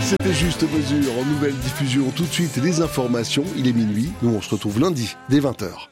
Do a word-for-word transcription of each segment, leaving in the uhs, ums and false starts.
C'était Juste Mesure en nouvelle diffusion. Tout de suite, les informations. Il est minuit. Nous, on se retrouve lundi, dès vingt heures.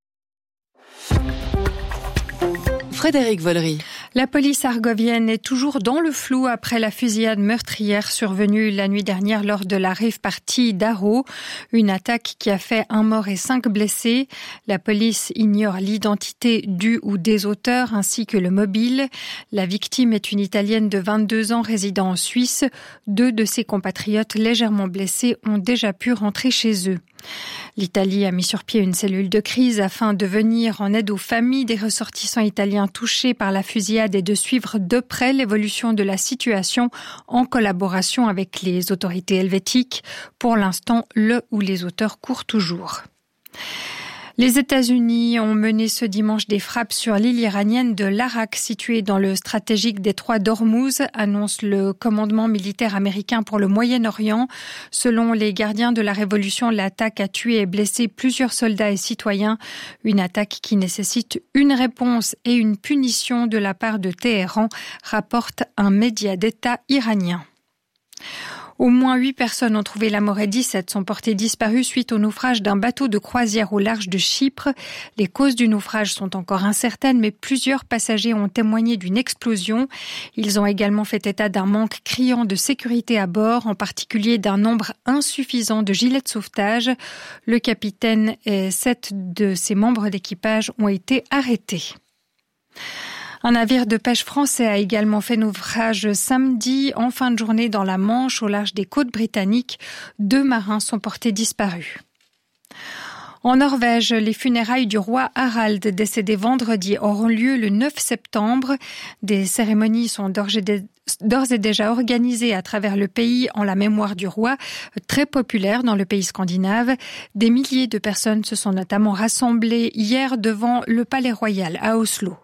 Frédéric Vollery. La police argovienne est toujours dans le flou après la fusillade meurtrière survenue la nuit dernière lors de la rave party d'Aro. Une attaque qui a fait un mort et cinq blessés. La police ignore l'identité du ou des auteurs ainsi que le mobile. La victime est une Italienne de vingt-deux ans résidant en Suisse. Deux de ses compatriotes légèrement blessés ont déjà pu rentrer chez eux. L'Italie a mis sur pied une cellule de crise afin de venir en aide aux familles des ressortissants italiens touchés par la fusillade et de suivre de près l'évolution de la situation en collaboration avec les autorités helvétiques. Pour l'instant, le ou les auteurs courent toujours. Les États-Unis ont mené ce dimanche des frappes sur l'île iranienne de l'Arak, située dans le stratégique détroit d'Ormuz, annonce le commandement militaire américain pour le Moyen-Orient. Selon les gardiens de la révolution, l'attaque a tué et blessé plusieurs soldats et citoyens. Une attaque qui nécessite une réponse et une punition de la part de Téhéran, rapporte un média d'État iranien. Au moins huit personnes ont trouvé la mort et dix-sept sont portées disparues suite au naufrage d'un bateau de croisière au large de Chypre. Les causes du naufrage sont encore incertaines, mais plusieurs passagers ont témoigné d'une explosion. Ils ont également fait état d'un manque criant de sécurité à bord, en particulier d'un nombre insuffisant de gilets de sauvetage. Le capitaine et sept de ses membres d'équipage ont été arrêtés. Un navire de pêche français a également fait naufrage samedi en fin de journée dans la Manche, au large des côtes britanniques. Deux marins sont portés disparus. En Norvège, les funérailles du roi Harald, décédé vendredi, auront lieu le neuf septembre. Des cérémonies sont d'ores et déjà organisées à travers le pays en la mémoire du roi, très populaire dans le pays scandinave. Des milliers de personnes se sont notamment rassemblées hier devant le Palais Royal à Oslo.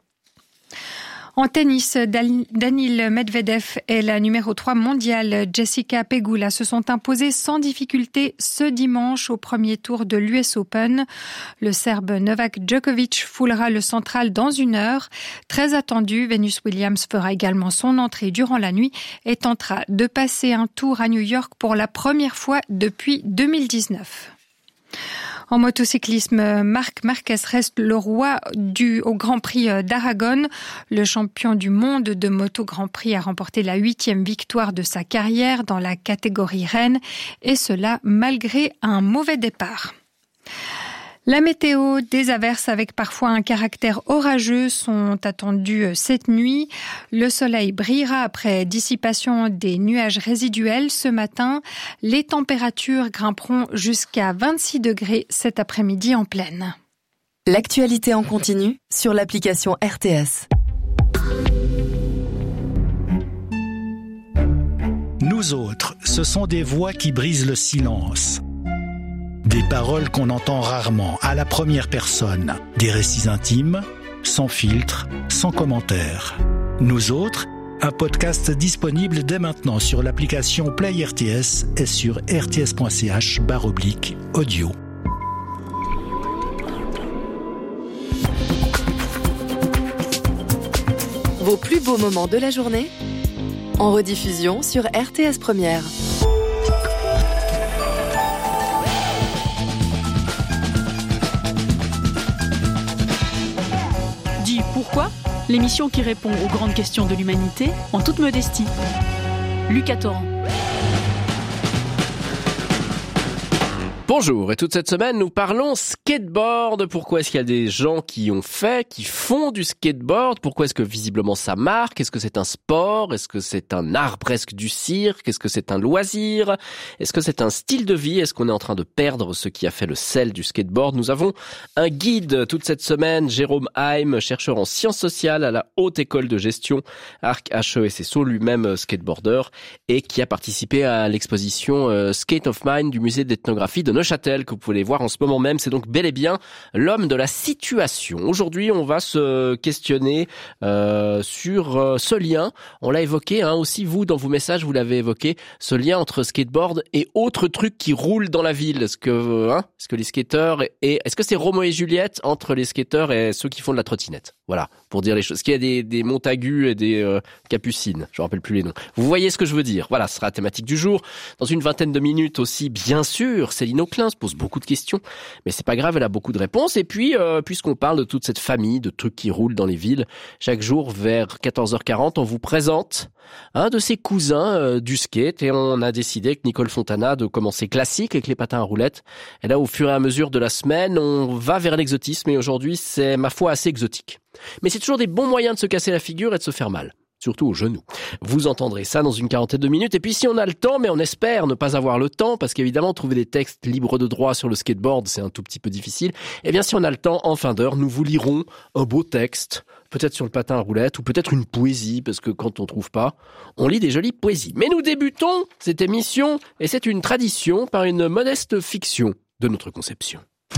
En tennis, Daniil Medvedev et la numéro trois mondiale Jessica Pegula se sont imposés sans difficulté ce dimanche au premier tour de l'U S Open. Le Serbe Novak Djokovic foulera le central dans une heure. Très attendu, Venus Williams fera également son entrée durant la nuit et tentera de passer un tour à New York pour la première fois depuis deux mille dix-neuf. En motocyclisme, Marc Marquez reste le roi du au Grand Prix d'Aragon. Le champion du monde de moto Grand Prix a remporté la huitième victoire de sa carrière dans la catégorie reine, et cela malgré un mauvais départ. La météo, des averses avec parfois un caractère orageux sont attendues cette nuit. Le soleil brillera après dissipation des nuages résiduels ce matin. Les températures grimperont jusqu'à vingt-six degrés cet après-midi en plaine. L'actualité en continu sur l'application R T S. Nous autres, ce sont des voix qui brisent le silence. Des paroles qu'on entend rarement, à la première personne. Des récits intimes, sans filtre, sans commentaire. Nous autres, un podcast disponible dès maintenant sur l'application Play R T S et sur rts.ch barre oblique audio. Vos plus beaux moments de la journée en rediffusion sur R T S Première. Pourquoi ? L'émission qui répond aux grandes questions de l'humanité en toute modestie. Lucas Torrent. Bonjour, et toute cette semaine, nous parlons skateboard. Pourquoi est-ce qu'il y a des gens qui ont fait, qui font du skateboard ? Pourquoi est-ce que visiblement ça marque ? Est-ce que c'est un sport ? Est-ce que c'est un art presque du cirque ? Est-ce que c'est un loisir ? Est-ce que c'est un style de vie ? Est-ce qu'on est en train de perdre ce qui a fait le sel du skateboard ? Nous avons un guide toute cette semaine, Jérôme Heim, chercheur en sciences sociales à la Haute École de Gestion, Arc H E S S O, lui-même skateboarder, et qui a participé à l'exposition euh, Skate of Mind du musée d'ethnographie de Neuchâtel, que vous pouvez voir en ce moment même. C'est donc bel et bien l'homme de la situation. Aujourd'hui, on va se questionner euh, sur euh, ce lien. On l'a évoqué, hein, aussi vous, dans vos messages, vous l'avez évoqué, ce lien entre skateboard et autres trucs qui roulent dans la ville. Est-ce que, hein, est-ce que les skateurs et est-ce que c'est Roméo et Juliette entre les skateurs et ceux qui font de la trottinette ? Voilà. Voilà, pour dire les choses. Est-ce qu'il y a des, des Montagu et des euh, Capucines? Je ne me rappelle plus les noms. Vous voyez ce que je veux dire. Voilà, ce sera la thématique du jour. Dans une vingtaine de minutes aussi, bien sûr, Céline Auclin se pose beaucoup de questions, mais c'est pas grave, elle a beaucoup de réponses. Et puis, euh, puisqu'on parle de toute cette famille de trucs qui roulent dans les villes, chaque jour vers quatorze heures quarante, on vous présente un de ses cousins euh, du skate, et on a décidé avec Nicole Fontana de commencer classique avec les patins à roulettes. Et là, au fur et à mesure de la semaine, on va vers l'exotisme, et aujourd'hui, c'est ma foi assez exotique. Mais c'est toujours des bons moyens de se casser la figure et de se faire mal. Surtout aux genoux. Vous entendrez ça dans une quarantaine de minutes. Et puis si on a le temps, mais on espère ne pas avoir le temps, parce qu'évidemment, trouver des textes libres de droit sur le skateboard, c'est un tout petit peu difficile. Eh bien, si on a le temps, en fin d'heure, nous vous lirons un beau texte, peut-être sur le patin à roulettes, ou peut-être une poésie, parce que quand on trouve pas, on lit des jolies poésies. Mais nous débutons cette émission, et c'est une tradition, par une modeste fiction de notre conception.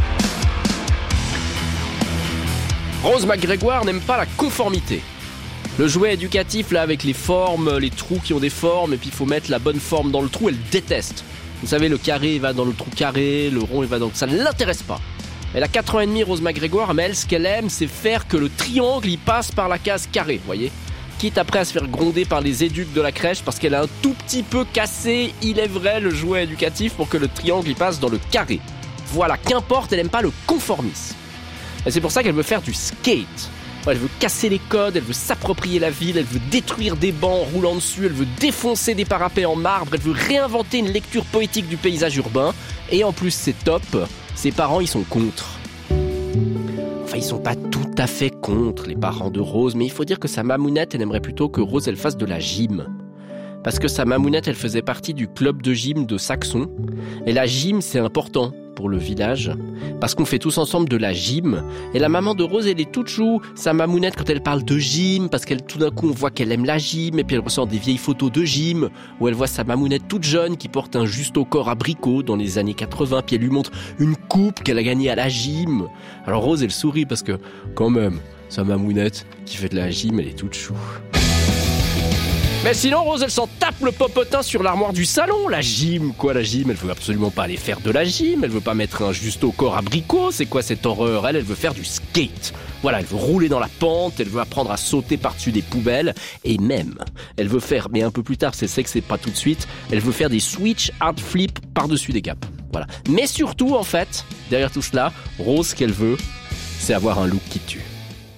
Rose McGrégoire n'aime pas la conformité. Le jouet éducatif, là, avec les formes, les trous qui ont des formes, et puis il faut mettre la bonne forme dans le trou, elle déteste. Vous savez, le carré, il va dans le trou carré, le rond, il va dans... Ça ne l'intéresse pas. Elle a quatre ans et demi, Rose McGrégoire, mais elle, ce qu'elle aime, c'est faire que le triangle, il passe par la case carré, vous voyez ? Quitte après à se faire gronder par les éduques de la crèche, parce qu'elle a un tout petit peu cassé, il est vrai, le jouet éducatif, pour que le triangle, il passe dans le carré. Voilà, qu'importe, elle n'aime pas le conformisme. Et c'est pour ça qu'elle veut faire du skate. Elle veut casser les codes, elle veut s'approprier la ville, elle veut détruire des bancs en roulant dessus, elle veut défoncer des parapets en marbre, elle veut réinventer une lecture poétique du paysage urbain. Et en plus, c'est top, ses parents, ils sont contre. Enfin, ils sont pas tout à fait contre, les parents de Rose, mais il faut dire que sa mamounette, elle aimerait plutôt que Rose, elle fasse de la gym. Parce que sa mamounette, elle faisait partie du club de gym de Saxon. Et la gym, c'est important pour le village, parce qu'on fait tous ensemble de la gym. Et la maman de Rose, elle est toute chou, sa mamounette, quand elle parle de gym, parce qu'elle, tout d'un coup, on voit qu'elle aime la gym, et puis elle ressort des vieilles photos de gym, où elle voit sa mamounette toute jeune, qui porte un juste au corps abricot dans les années quatre-vingts, puis elle lui montre une coupe qu'elle a gagnée à la gym. Alors Rose, elle sourit, parce que, quand même, sa mamounette, qui fait de la gym, elle est toute chou. Mais sinon, Rose, elle s'en tape le popotin sur l'armoire du salon. La gym, quoi, la gym, elle veut absolument pas aller faire de la gym. Elle veut pas mettre un juste au corps abricot. C'est quoi cette horreur? Elle, elle veut faire du skate. Voilà, elle veut rouler dans la pente, elle veut apprendre à sauter par-dessus des poubelles. Et même, elle veut faire, mais un peu plus tard, c'est c'est que c'est pas tout de suite, elle veut faire des switch hard flip par-dessus des gaps. Voilà. Mais surtout, en fait, derrière tout cela, Rose, ce qu'elle veut, c'est avoir un look qui tue.